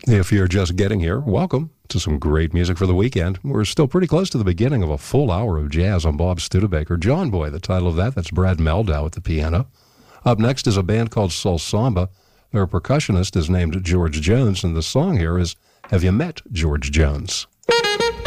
If you're just getting here, welcome to some great music for the weekend. We're still pretty close to the beginning of a full hour of jazz on Bob Studebaker. John Boy, the title of that. That's Brad Meldau at the piano. Up next is a band called Soul Samba. Their percussionist is named George Jones, and the song here is Have You Met George Jones?